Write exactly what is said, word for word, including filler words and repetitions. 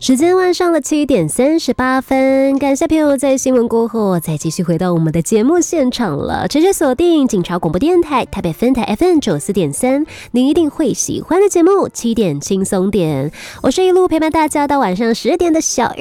时间晚上的七点三十八分，感谢朋友在新闻过后再继续回到我们的节目现场了。持续锁定警察广播电台台北分台 F M 九四点三，您一定会喜欢的节目七点轻松点，我是一路陪伴大家到晚上十点的小